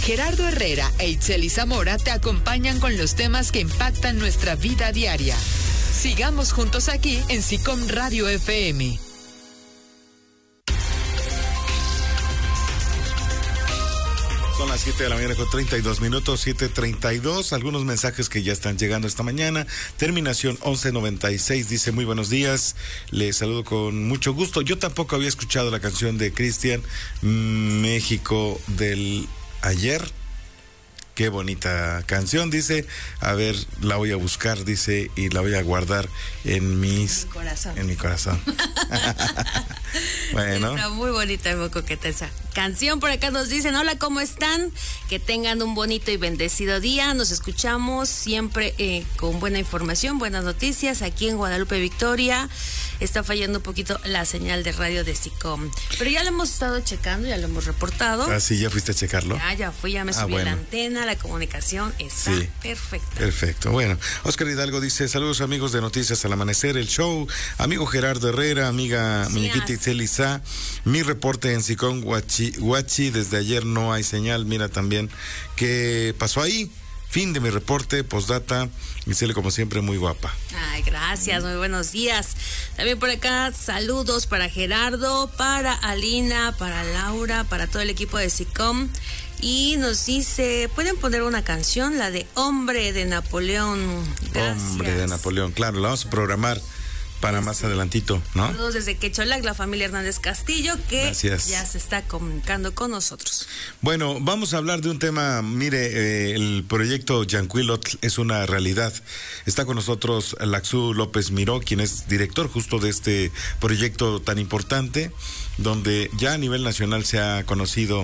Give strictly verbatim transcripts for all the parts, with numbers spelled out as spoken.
Gerardo Herrera e Itzel Zamora te acompañan con los temas que impactan nuestra vida diaria. Sigamos juntos aquí en SICOM Radio F M. Son las siete de la mañana con treinta y dos minutos, siete treinta y dos. Algunos mensajes que ya están llegando esta mañana. Terminación once noventa y seis dice: muy buenos días, les saludo con mucho gusto. Yo tampoco había escuchado la canción de Cristian, México del ayer. Qué bonita canción, dice. A ver, la voy a buscar, dice, y la voy a guardar en mis... En mi corazón. En mi corazón. Bueno. Sí, está muy bonita, muy coqueta esa canción. Por acá nos dicen: hola, ¿cómo están? Que tengan un bonito y bendecido día. Nos escuchamos siempre eh, con buena información, buenas noticias. Aquí en Guadalupe Victoria está fallando un poquito la señal de radio de SICOM, pero ya lo hemos estado checando, ya lo hemos reportado. Ah, sí, ¿ya fuiste a checarlo? Ya, ya fui, ya me subí ah, bueno. a la antena, la comunicación está sí. perfecta. Perfecto, bueno. Oscar Hidalgo dice: saludos amigos de Noticias al Amanecer, el show, amigo Gerardo Herrera, amiga sí, Muñequita Itzel Izá, mi reporte en SICOM Huachi, Huachi, desde ayer no hay señal, mira también qué pasó ahí. Fin de mi reporte, postdata, Itzel como siempre muy guapa. Ay, gracias, muy buenos días. También por acá, saludos para Gerardo, para Alina, para Laura, para todo el equipo de SICOM. Y nos dice: ¿pueden poner una canción? La de Hombre de Napoleón. Gracias. Hombre de Napoleón, claro, la vamos a programar para más adelantito, ¿no? Saludos desde Quecholac, la familia Hernández Castillo, que Gracias. Ya se está comunicando con nosotros. Bueno, vamos a hablar de un tema. Mire, eh, el proyecto Yancuilotl es una realidad. Está con nosotros Laxú López Miró, quien es director justo de este proyecto tan importante, donde ya a nivel nacional se ha conocido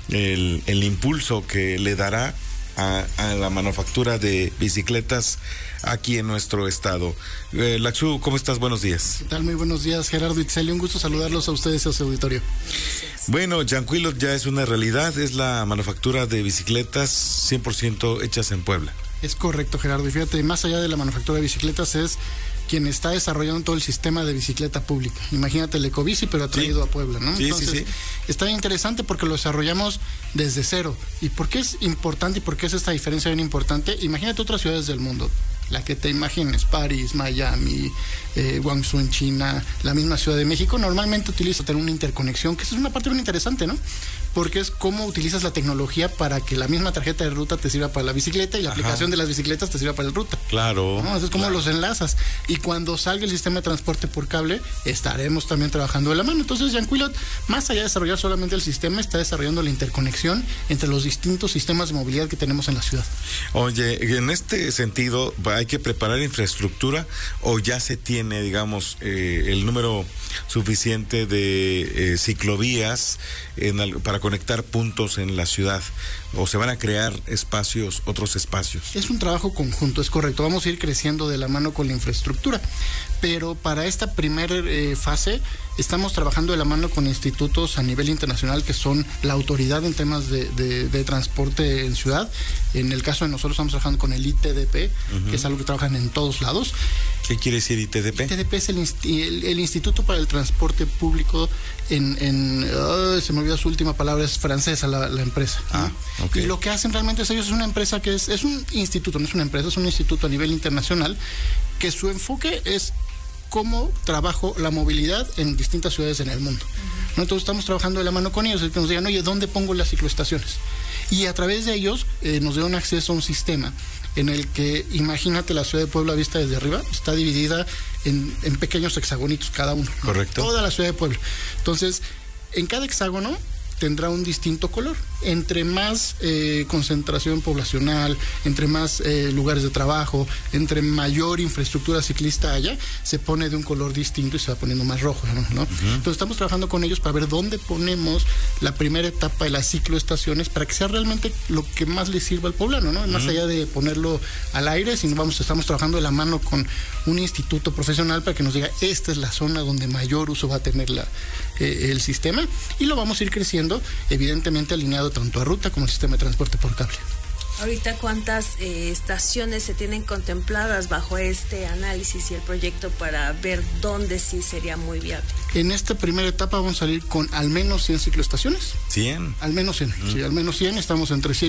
el, el impulso que le dará a, a la manufactura de bicicletas aquí en nuestro estado. Eh, Laxú, ¿cómo estás? Buenos días. ¿Qué tal? Muy buenos días, Gerardo Itzel. Un gusto saludarlos a ustedes y a su auditorio. Gracias. Bueno, Yancuilotl ya es una realidad, es la manufactura de bicicletas cien por ciento hechas en Puebla. Es correcto, Gerardo. Y fíjate, más allá de la manufactura de bicicletas, es quien está desarrollando todo el sistema de bicicleta pública. Imagínate el Ecobici, pero atraído sí. a Puebla, ¿no? Sí, Entonces, sí, sí. Está interesante porque lo desarrollamos desde cero. ¿Y por qué es importante y por qué es esta diferencia bien importante? Imagínate otras ciudades del mundo, la que te imagines, París, Miami, eh, Guangzhou en China, la misma Ciudad de México, normalmente utiliza tener una interconexión, que esa es una parte bien interesante, ¿no? Porque es cómo utilizas la tecnología para que la misma tarjeta de ruta te sirva para la bicicleta y la Ajá. aplicación de las bicicletas te sirva para el ruta. Claro. ¿No? Eso es como claro. los enlazas. Y cuando salga el sistema de transporte por cable, estaremos también trabajando de la mano. Entonces, Yancuilotl, más allá de desarrollar solamente el sistema, está desarrollando la interconexión entre los distintos sistemas de movilidad que tenemos en la ciudad. Oye, en este sentido, ¿hay que preparar infraestructura o ya se tiene, digamos, eh, el número suficiente de eh, ciclovías en, para conectar puntos en la ciudad? ¿O se van a crear espacios, otros espacios? Es un trabajo conjunto, es correcto. Vamos a ir creciendo de la mano con la infraestructura. Pero para esta primera eh, fase estamos trabajando de la mano con institutos a nivel internacional que son la autoridad en temas de, de, de transporte en ciudad. En el caso de nosotros estamos trabajando con el I T D P, uh-huh. que es algo que trabajan en todos lados. ¿Qué quiere decir I T D P? I T D P es el, el, el Instituto para el Transporte Público en... en uh, se me olvidó su última palabra, es francesa la, la empresa. Ah, ¿no? Okay. Y lo que hacen realmente es ellos es una empresa que es, es un instituto, no es una empresa, es un instituto a nivel internacional que su enfoque es cómo trabajo la movilidad en distintas ciudades en el mundo. Uh-huh. ¿No? Entonces estamos trabajando de la mano con ellos, el que nos digan, oye, ¿dónde pongo las cicloestaciones? Y a través de ellos eh, nos dieron acceso a un sistema en el que, imagínate la ciudad de Puebla vista desde arriba, está dividida en, en pequeños hexagonitos cada uno. ¿no? Correcto. Toda la ciudad de Puebla. Entonces, en cada hexágono tendrá un distinto color. Entre más eh, concentración poblacional, entre más eh, lugares de trabajo, entre mayor infraestructura ciclista haya, se pone de un color distinto y se va poniendo más rojo, ¿no? ¿no? Uh-huh. Entonces estamos trabajando con ellos para ver dónde ponemos la primera etapa de las cicloestaciones para que sea realmente lo que más le sirva al poblano, ¿no? Uh-huh. Más allá de ponerlo al aire, sino vamos, estamos trabajando de la mano con un instituto profesional para que nos diga, esta es la zona donde mayor uso va a tener la, eh, el sistema, y lo vamos a ir creciendo, evidentemente alineado tanto a ruta como al sistema de transporte por cable. Ahorita, ¿cuántas eh, estaciones se tienen contempladas bajo este análisis y el proyecto para ver dónde sí sería muy viable? En esta primera etapa vamos a salir con al menos cien cicloestaciones. ¿cien? Al menos cien, mm. sí, al menos cien, estamos entre cien